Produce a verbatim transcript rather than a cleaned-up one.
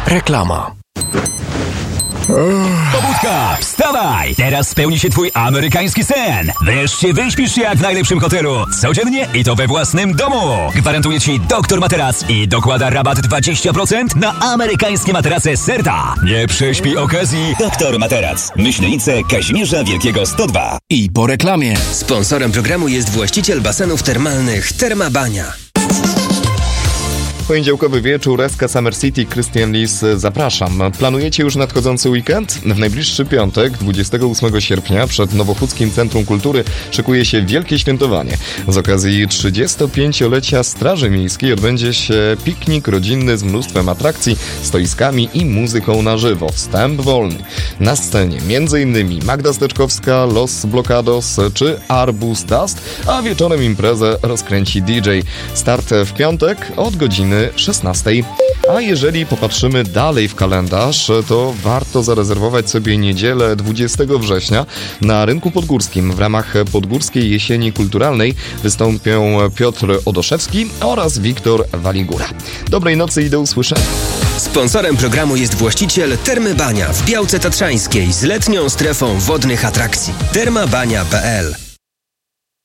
Reklama. Pobudka, wstawaj! Teraz spełni się twój amerykański sen. Wreszcie wyśpisz się jak w najlepszym hotelu. Codziennie i to we własnym domu. Gwarantuje ci doktor Materac i dokłada rabat dwadzieścia procent na amerykańskie materace Serta. Nie prześpij okazji. Doktor Materac. Myślenice Kazimierza Wielkiego sto dwa. I po reklamie. Sponsorem programu jest właściciel basenów termalnych Terma Bania. Poniedziałkowy wieczór, S K Summer City, Christian Lis, zapraszam. Planujecie już nadchodzący weekend? W najbliższy piątek, dwudziestego ósmego sierpnia, przed Nowochódzkim Centrum Kultury szykuje się wielkie świętowanie. Z okazji trzydziestopięciolecia Straży Miejskiej odbędzie się piknik rodzinny z mnóstwem atrakcji, stoiskami i muzyką na żywo. Wstęp wolny. Na scenie m.in. Magda Steczkowska, Los Blocados czy Arbus Dust, a wieczorem imprezę rozkręci D J. Start w piątek od godziny szesnastej. A jeżeli popatrzymy dalej w kalendarz, to warto zarezerwować sobie niedzielę dwudziestego września. Na Rynku Podgórskim w ramach Podgórskiej Jesieni Kulturalnej wystąpią Piotr Odoszewski oraz Wiktor Waligura. Dobrej nocy i do usłyszenia. Sponsorem programu jest właściciel Termy Bania w Białce Tatrzańskiej z letnią strefą wodnych atrakcji. termabania kropka p l